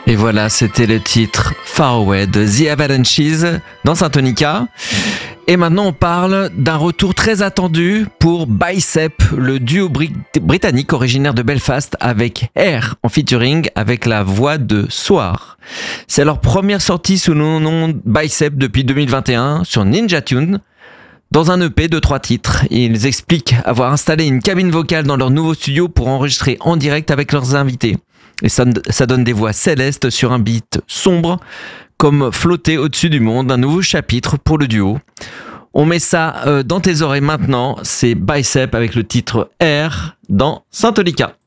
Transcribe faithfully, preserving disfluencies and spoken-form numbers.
Et voilà, c'était le titre Far Away de The Avalanches dans Synthonica. Et maintenant, on parle d'un retour très attendu pour Bicep, le duo bri- britannique originaire de Belfast avec Air en featuring avec la voix de Soar. C'est leur première sortie sous le nom Bicep depuis deux mille vingt et un sur Ninja Tune. Dans un E P de trois titres, ils expliquent avoir installé une cabine vocale dans leur nouveau studio pour enregistrer en direct avec leurs invités. Et ça, ça donne des voix célestes sur un beat sombre, comme flotter au-dessus du monde, un nouveau chapitre pour le duo. On met ça euh, dans tes oreilles maintenant, c'est Bicep avec le titre Air dans Synthonica.